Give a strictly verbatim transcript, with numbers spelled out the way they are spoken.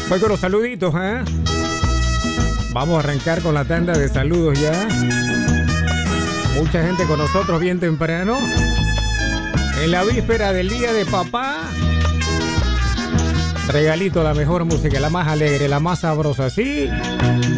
Voy con los saluditos, ¿eh? Vamos a arrancar con la tanda de saludos ya. Mucha gente con nosotros bien temprano. En la víspera del día de papá. Regalito, la mejor música, la más alegre, la más sabrosa, ¿sí?